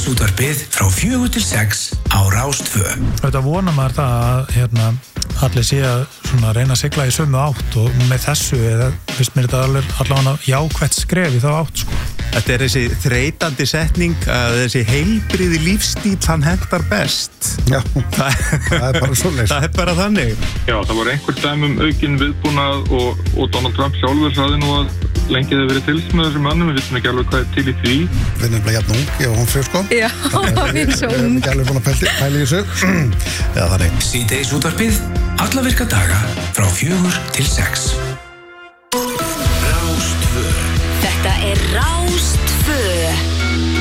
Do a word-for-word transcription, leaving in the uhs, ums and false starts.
Síðdegisútvarpið frá fjögur til sex á Rás tvö. Þetta vonar maður það að hérna, allir sé að svona, reyna að sigla í sömu átt og með þessu eða finnst mér þetta allavega jákvætt skref í þá átt sko. Þetta er þessi þreytandi setning að þessi heilbriði lífstíl hann hentar best. Já, það er bara svoleiðis. Það er bara þannig. Já, það var einhver dæmi um aukinn viðbúnað og, og Donald Trump sjálfur sagði nú að lengi hefði verið fylgst með þessum mannum, við veitum ekki alveg hvað er til í því. Við erum bara jafn ung, ég og hún fyrir sko. Já, við erum svo ung. Við erum ekki alveg búin að pæli, pæli í þessu. Eða þannig. Síðdegisútvarpið, alla virka daga frá fjögur til sex. Rás tvö. Þetta er Rás